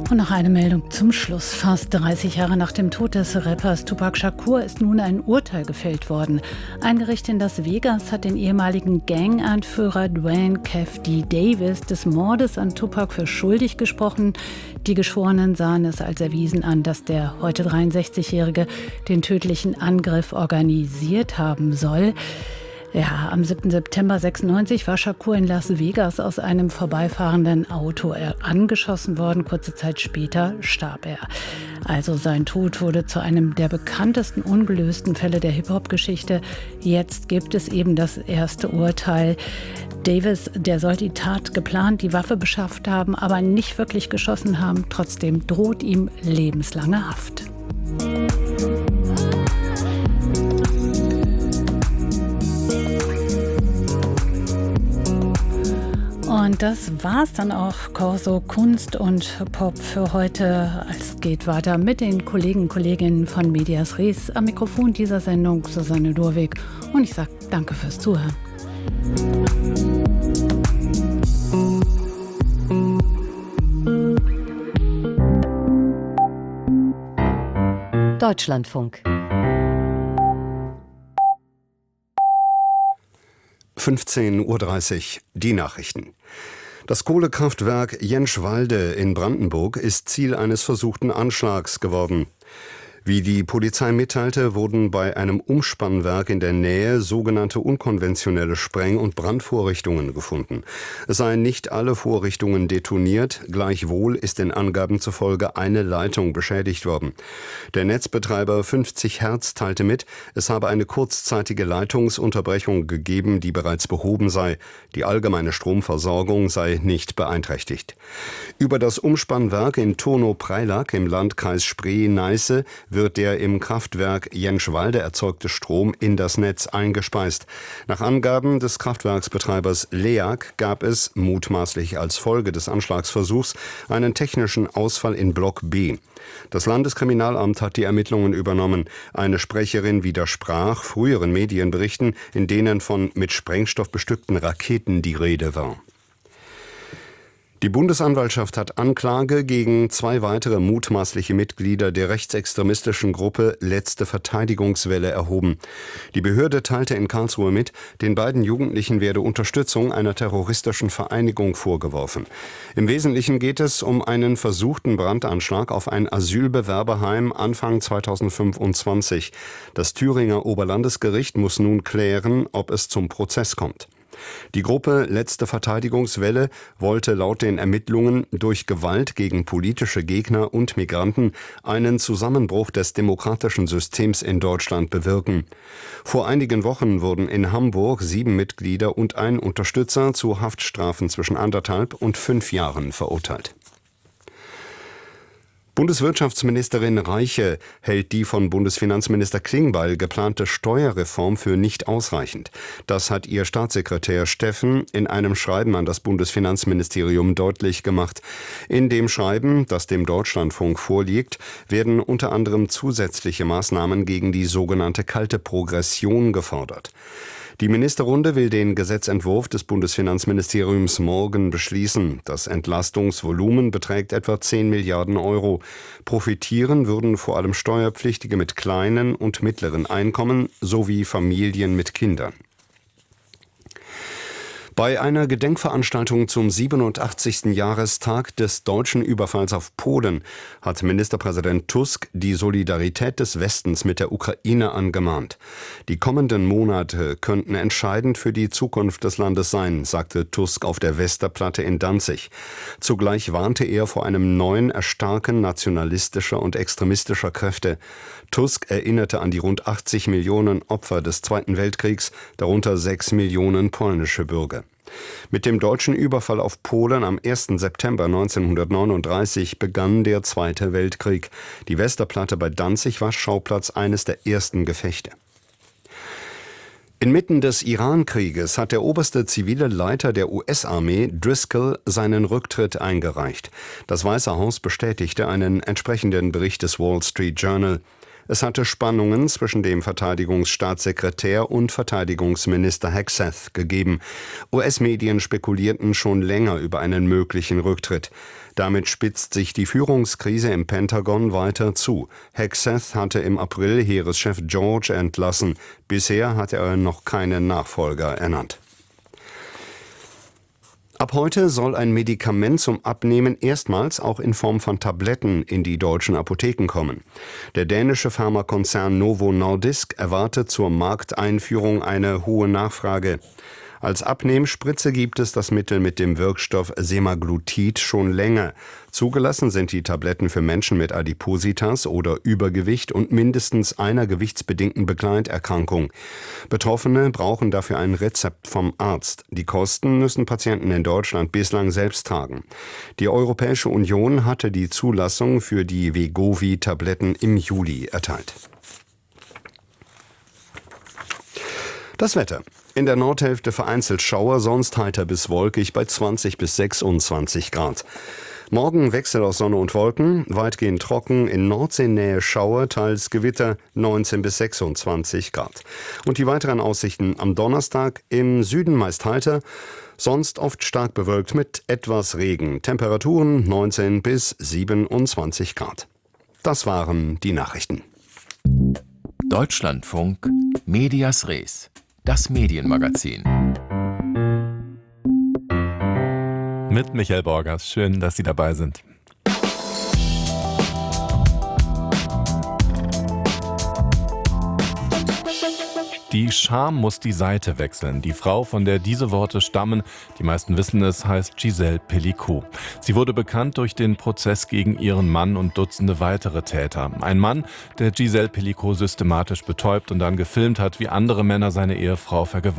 Und noch eine Meldung zum Schluss. Fast 30 Jahre nach dem Tod des Rappers Tupac Shakur ist nun ein Urteil gefällt worden. Ein Gericht in Las Vegas hat den ehemaligen Gang-Anführer Dwayne „Kev D. Davis des Mordes an Tupac für schuldig gesprochen. Die Geschworenen sahen es als erwiesen an, dass der heute 63-Jährige den tödlichen Angriff organisiert haben soll. Ja, am 7. September 96 war Shakur in Las Vegas aus einem vorbeifahrenden Auto angeschossen worden. Kurze Zeit später starb er. Also sein Tod wurde zu einem der bekanntesten ungelösten Fälle der Hip-Hop-Geschichte. Jetzt gibt es eben das erste Urteil. Davis, der soll die Tat geplant, die Waffe beschafft haben, aber nicht wirklich geschossen haben. Trotzdem droht ihm lebenslange Haft. Und das war's dann auch, Corso Kunst und Pop für heute. Es geht weiter mit den Kolleginnen von Medias Res. Am Mikrofon dieser Sendung Susanne Durwig. Und ich sage danke fürs Zuhören. Deutschlandfunk. 15:30 Uhr, die Nachrichten. Das Kohlekraftwerk Jänschwalde in Brandenburg ist Ziel eines versuchten Anschlags geworden. Wie die Polizei mitteilte, wurden bei einem Umspannwerk in der Nähe sogenannte unkonventionelle Spreng- und Brandvorrichtungen gefunden. Es seien nicht alle Vorrichtungen detoniert, gleichwohl ist den Angaben zufolge eine Leitung beschädigt worden. Der Netzbetreiber 50 Hertz teilte mit, es habe eine kurzzeitige Leitungsunterbrechung gegeben, die bereits behoben sei. Die allgemeine Stromversorgung sei nicht beeinträchtigt. Über das Umspannwerk in Turno-Preilack im Landkreis Spree-Neiße wird der im Kraftwerk Jänschwalde erzeugte Strom in das Netz eingespeist. Nach Angaben des Kraftwerksbetreibers LEAG gab es, mutmaßlich als Folge des Anschlagsversuchs, einen technischen Ausfall in Block B. Das Landeskriminalamt hat die Ermittlungen übernommen. Eine Sprecherin widersprach früheren Medienberichten, in denen von mit Sprengstoff bestückten Raketen die Rede war. Die Bundesanwaltschaft hat Anklage gegen 2 weitere mutmaßliche Mitglieder der rechtsextremistischen Gruppe Letzte Verteidigungswelle erhoben. Die Behörde teilte in Karlsruhe mit, den beiden Jugendlichen werde Unterstützung einer terroristischen Vereinigung vorgeworfen. Im Wesentlichen geht es um einen versuchten Brandanschlag auf ein Asylbewerberheim Anfang 2025. Das Thüringer Oberlandesgericht muss nun klären, ob es zum Prozess kommt. Die Gruppe Letzte Verteidigungswelle wollte laut den Ermittlungen durch Gewalt gegen politische Gegner und Migranten einen Zusammenbruch des demokratischen Systems in Deutschland bewirken. Vor einigen Wochen wurden in Hamburg 7 Mitglieder und ein Unterstützer zu Haftstrafen zwischen 1,5 und 5 Jahren verurteilt. Bundeswirtschaftsministerin Reiche hält die von Bundesfinanzminister Klingbeil geplante Steuerreform für nicht ausreichend. Das hat ihr Staatssekretär Steffen in einem Schreiben an das Bundesfinanzministerium deutlich gemacht. In dem Schreiben, das dem Deutschlandfunk vorliegt, werden unter anderem zusätzliche Maßnahmen gegen die sogenannte kalte Progression gefordert. Die Ministerrunde will den Gesetzentwurf des Bundesfinanzministeriums morgen beschließen. Das Entlastungsvolumen beträgt etwa 10 Milliarden Euro. Profitieren würden vor allem Steuerpflichtige mit kleinen und mittleren Einkommen sowie Familien mit Kindern. Bei einer Gedenkveranstaltung zum 87. Jahrestag des deutschen Überfalls auf Polen hat Ministerpräsident Tusk die Solidarität des Westens mit der Ukraine angemahnt. Die kommenden Monate könnten entscheidend für die Zukunft des Landes sein, sagte Tusk auf der Westerplatte in Danzig. Zugleich warnte er vor einem neuen Erstarken nationalistischer und extremistischer Kräfte. Tusk erinnerte an die rund 80 Millionen Opfer des Zweiten Weltkriegs, darunter 6 Millionen polnische Bürger. Mit dem deutschen Überfall auf Polen am 1. September 1939 begann der Zweite Weltkrieg. Die Westerplatte bei Danzig war Schauplatz eines der ersten Gefechte. Inmitten des Iran-Krieges hat der oberste zivile Leiter der US-Armee, Driscoll, seinen Rücktritt eingereicht. Das Weiße Haus bestätigte einen entsprechenden Bericht des Wall Street Journal. Es hatte Spannungen zwischen dem Verteidigungsstaatssekretär und Verteidigungsminister Hegseth gegeben. US-Medien spekulierten schon länger über einen möglichen Rücktritt. Damit spitzt sich die Führungskrise im Pentagon weiter zu. Hegseth hatte im April Heereschef George entlassen. Bisher hat er noch keinen Nachfolger ernannt. Ab heute soll ein Medikament zum Abnehmen erstmals auch in Form von Tabletten in die deutschen Apotheken kommen. Der dänische Pharmakonzern Novo Nordisk erwartet zur Markteinführung eine hohe Nachfrage. Als Abnehmspritze gibt es das Mittel mit dem Wirkstoff Semaglutid schon länger. Zugelassen sind die Tabletten für Menschen mit Adipositas oder Übergewicht und mindestens einer gewichtsbedingten Begleiterkrankung. Betroffene brauchen dafür ein Rezept vom Arzt. Die Kosten müssen Patienten in Deutschland bislang selbst tragen. Die Europäische Union hatte die Zulassung für die Wegovy-Tabletten im Juli erteilt. Das Wetter. In der Nordhälfte vereinzelt Schauer, sonst heiter bis wolkig bei 20 bis 26 Grad. Morgen Wechsel aus Sonne und Wolken, weitgehend trocken, in Nordseenähe Schauer, teils Gewitter, 19 bis 26 Grad. Und die weiteren Aussichten am Donnerstag: im Süden meist heiter, sonst oft stark bewölkt mit etwas Regen. Temperaturen 19 bis 27 Grad. Das waren die Nachrichten. Deutschlandfunk Medias Res, das Medienmagazin. Mit Michael Borgers. Schön, dass Sie dabei sind. Die Scham muss die Seite wechseln. Die Frau, von der diese Worte stammen, die meisten wissen es, heißt Gisèle Pelicot. Sie wurde bekannt durch den Prozess gegen ihren Mann und Dutzende weitere Täter. Ein Mann, der Gisèle Pelicot systematisch betäubt und dann gefilmt hat, wie andere Männer seine Ehefrau vergewaltigen.